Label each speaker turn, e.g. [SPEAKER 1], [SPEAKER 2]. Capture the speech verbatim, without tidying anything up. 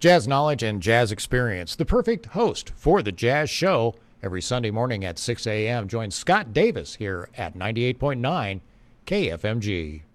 [SPEAKER 1] Jazz knowledge and jazz experience. The perfect host for the Jazz Show every Sunday morning at six a.m. Join Scott Davis here at ninety-eight point nine K F M G.